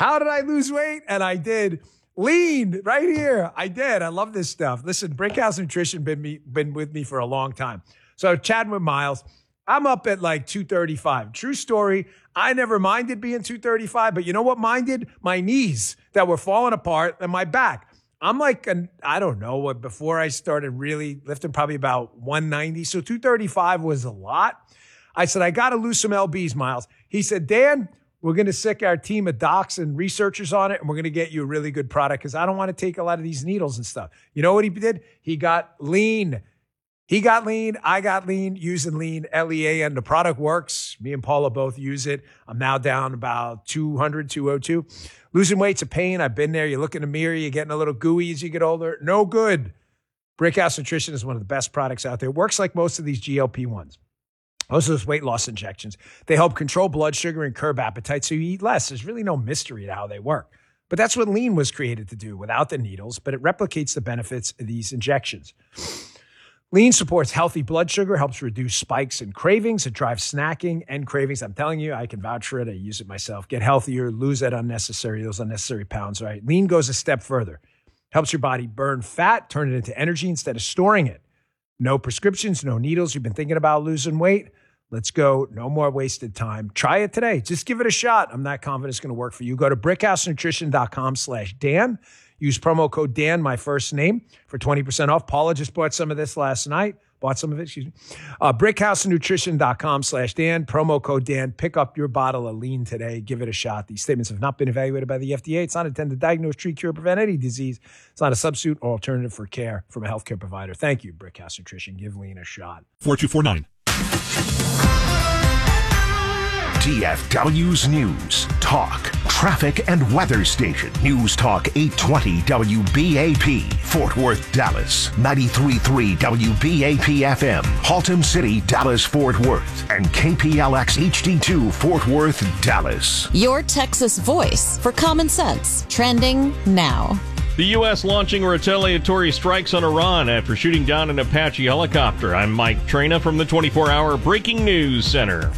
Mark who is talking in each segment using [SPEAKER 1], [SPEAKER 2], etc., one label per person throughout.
[SPEAKER 1] How did I lose weight? And I did. Lean right here. I did. I love this stuff. Listen, Brickhouse Nutrition been with me for a long time. So chatting with Miles, I'm up at like 235. True story. I never minded being 235, but you know what minded? My knees that were falling apart and my back. I'm like, I don't know, before I started really lifting, probably about 190. So 235 was a lot. I said, I got to lose some LBs, Miles. He said, Dan, we're going to sick our team of docs and researchers on it, and we're going to get you a really good product because I don't want to take a lot of these needles and stuff. You know what he did? He got lean. He got lean. I got lean using lean, LEAN. The product works. Me and Paula both use it. I'm now down about 200, 202. Losing weight's a pain. I've been there. You look in the mirror, you're getting a little gooey as you get older. No good. Brickhouse Nutrition is one of the best products out there. It works like most of these GLP-1s. Most of those weight loss injections. They help control blood sugar and curb appetite so you eat less. There's really no mystery to how they work. But that's what lean was created to do without the needles, but it replicates the benefits of these injections. Lean supports healthy blood sugar, helps reduce spikes and cravings. It drives snacking and cravings. I'm telling you, I can vouch for it. I use it myself. Get healthier, lose those unnecessary pounds, right? Lean goes a step further. Helps your body burn fat, turn it into energy instead of storing it. No prescriptions, no needles. You've been thinking about losing weight? Let's go. No more wasted time. Try it today. Just give it a shot. I'm not confident it's going to work for you. Go to brickhousenutrition.com/Dan. Use promo code Dan, my first name, for 20% off. Paula just bought some of this last night. Brickhousenutrition.com/Dan. Promo code Dan. Pick up your bottle of lean today. Give it a shot. These statements have not been evaluated by the FDA. It's not intended to diagnose, treat, cure, prevent any disease. It's not a substitute or alternative for care from a healthcare provider. Thank you, Brickhouse Nutrition. Give lean a shot.
[SPEAKER 2] 4249.
[SPEAKER 3] DFW's News, Talk, Traffic, and Weather Station. News Talk 820 WBAP, Fort Worth, Dallas. 93.3 WBAP FM, Haltom City, Dallas, Fort Worth. And KPLX HD2, Fort Worth, Dallas.
[SPEAKER 4] Your Texas voice for common sense. Trending now.
[SPEAKER 5] The U.S. launching retaliatory strikes on Iran after shooting down an Apache helicopter. I'm Mike Trina from the 24-hour Breaking News Center.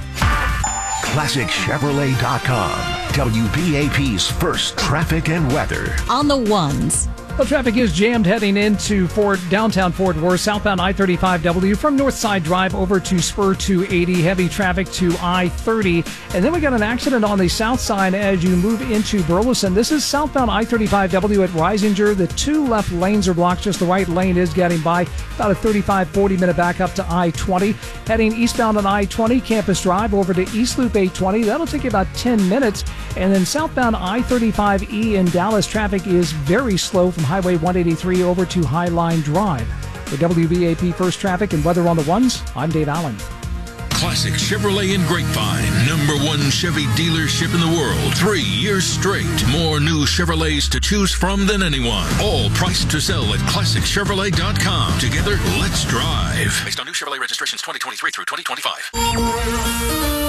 [SPEAKER 3] ClassicChevrolet.com, WBAP's first traffic and weather.
[SPEAKER 4] On the ones.
[SPEAKER 6] Well, traffic is jammed heading into downtown Fort Worth, southbound I-35W from Northside Drive over to Spur 280. Heavy traffic to I-30. And then we got an accident on the south side as you move into Burleson. This is southbound I-35W at Risinger. The two left lanes are blocked. Just the right lane is getting by. About a 35-40 minute back up to I-20. Heading eastbound on I-20, Campus Drive over to East Loop 820. That'll take you about 10 minutes. And then southbound I-35E in Dallas, traffic is very slow from Highway 183 over to Highline Drive. For WBAP First Traffic and Weather on the Ones, I'm Dave Allen.
[SPEAKER 2] Classic Chevrolet in Grapevine, #1 Chevy dealership in the world, 3 years straight. More new Chevrolets to choose from than anyone. All priced to sell at ClassicChevrolet.com. Together, let's drive. Based on new Chevrolet registrations 2023 through 2025.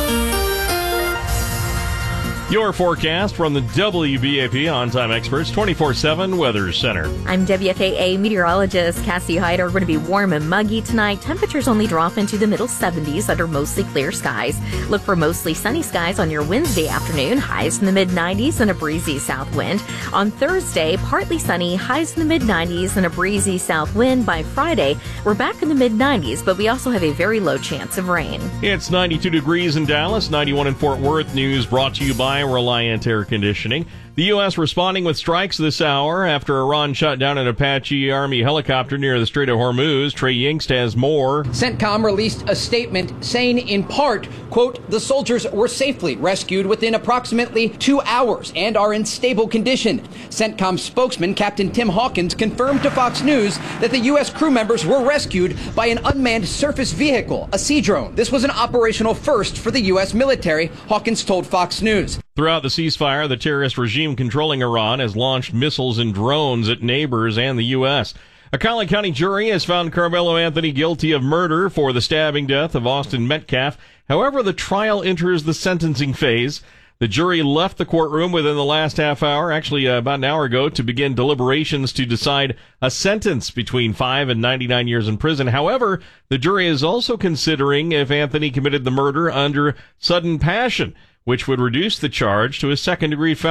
[SPEAKER 5] Your forecast from the WBAP On-Time Experts 24/7 Weather Center.
[SPEAKER 7] I'm WFAA meteorologist Cassie Hyder. We're going to be warm and muggy tonight. Temperatures only drop into the middle 70s under mostly clear skies. Look for mostly sunny skies on your Wednesday afternoon. Highs in the mid-90s and a breezy south wind. On Thursday, partly sunny. Highs in the mid-90s and a breezy south wind. By Friday, we're back in the mid-90s, but we also have a very low chance of rain.
[SPEAKER 5] It's 92 degrees in Dallas, 91 in Fort Worth. News brought to you by Reliant Air Conditioning. The U.S. responding with strikes this hour after Iran shot down an Apache Army helicopter near the Strait of Hormuz. Trey Yingst has more.
[SPEAKER 8] CENTCOM released a statement saying, in part, quote, the soldiers were safely rescued within approximately 2 hours and are in stable condition. CENTCOM spokesman Captain Tim Hawkins confirmed to Fox News that the U.S. crew members were rescued by an unmanned surface vehicle, a Sea Drone. This was an operational first for the U.S. military, Hawkins told Fox News.
[SPEAKER 5] Throughout the ceasefire, the terrorist regime controlling Iran has launched missiles and drones at neighbors and the U.S. A Collin County jury has found Carmelo Anthony guilty of murder for the stabbing death of Austin Metcalf. However, the trial enters the sentencing phase. The jury left the courtroom within the last half hour, actually about an hour ago, to begin deliberations to decide a sentence between 5 and 99 years in prison. However, the jury is also considering if Anthony committed the murder under sudden passion, which would reduce the charge to a second-degree felony.